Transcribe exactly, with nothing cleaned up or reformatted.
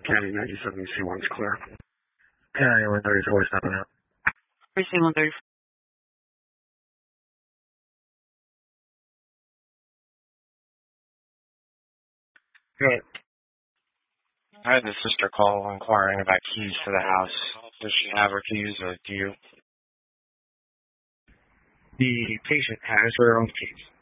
County ninety-seven C one's clear. County one thirty-four, stepping out. Precinct one thirty-four. Good. I had the sister call inquiring about keys to the house. Does she have her keys, or do you? The patient has her own keys.